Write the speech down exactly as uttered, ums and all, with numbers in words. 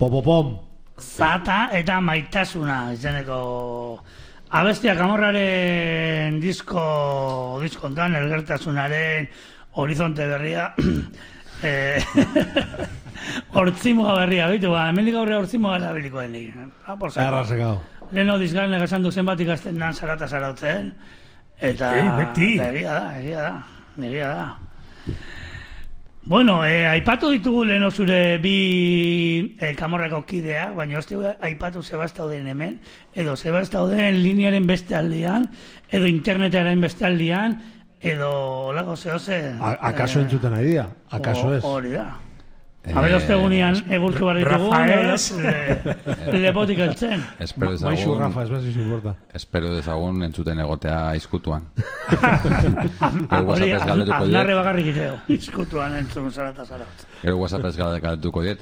Popopom. Zata eta maitasuna izeneko abestiak Amorraren disko diskontan, elgertasunaren horizonte berria hortzimoa berria, bitu, hemendik aurre hortzimoa erabiliko denik. Errazekau. Leno dizgaren esan du zenbat ikasten dan zarata zarautzen, eta egia da, egia da, egia da. Bueno, eh, aipatu ditugu leheno zure bi eh, Kamorrako kideak, baina ez dugu aipatu zebaztauden hemen, edo zebaztauden linearen beste aldean, edo internetaren beste aldean, edo lago zehoze... Akaso eh, entzuten ari da, akaso ez. Hori da. Habe ostegunean egurtu barri dugu, lepotik eltzen. Maixu Rafa, ez behaz importa. Espero dezagun entzuten egotea izkutuan. Hori, aznarre bakarrik iteo, izkutuan entzun zarata zara. Gero WhatsApp ez galdetuko diet,